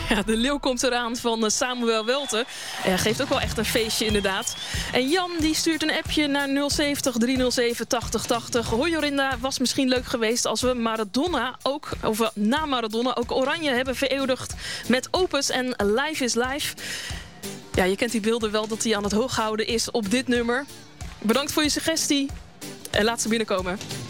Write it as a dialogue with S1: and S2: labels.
S1: Ja, de leeuw komt eraan van Samuel Welte. Geeft ook wel echt een feestje inderdaad. En Jan die stuurt een appje naar 070 307 8080. Hoi Jorinda, was misschien leuk geweest als we Maradona ook, of na Maradona ook Oranje hebben vereeuwigd met Opus en Life is Life. Ja, je kent die beelden wel dat hij aan het hooghouden is op dit nummer. Bedankt voor je suggestie en laat ze binnenkomen.